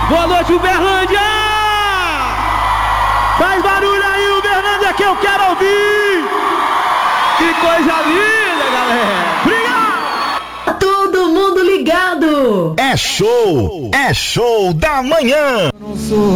Boa noite, Uberlândia! Faz barulho aí, Uberlândia, que eu quero ouvir! Que coisa linda, galera! Obrigado! Todo mundo ligado! É show da manhã! Eu não sou